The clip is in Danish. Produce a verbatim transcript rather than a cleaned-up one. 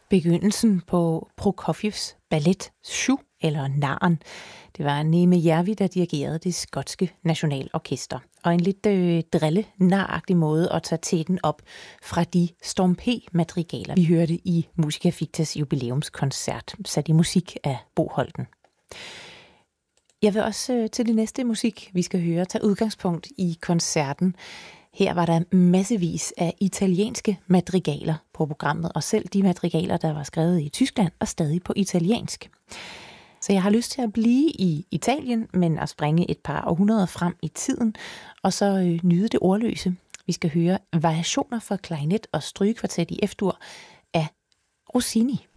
Begyndelsen på Prokofjevs ballet Sju, eller Narren. Det var Neeme Järvi, der dirigerede det skotske nationalorkester. Og en lidt øh, drille, naragtig måde at tage teten op fra de Storm P-madrigaler, vi hørte i Musica Fictas jubilæumskoncert, sat i musik af Bo Holten. Jeg vil også øh, til det næste musik, vi skal høre, tage udgangspunkt i koncerten. Her var der massevis af italienske madrigaler på programmet, og selv de madrigaler, der var skrevet i Tyskland, og stadig på italiensk. Så jeg har lyst til at blive i Italien, men at springe et par århundreder frem i tiden, og så øh, nyde det ordløse. Vi skal høre variationer for klarinet og strygekvartet i F-dur af Rossini.